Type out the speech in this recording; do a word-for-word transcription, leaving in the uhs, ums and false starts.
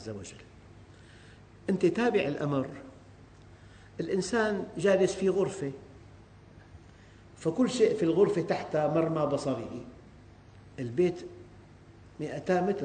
عز وجل. أنت تابع الأمر. الإنسان جالس في غرفة، فكل شيء في الغرفة تحت مرمى بصره. البيت مئتا متر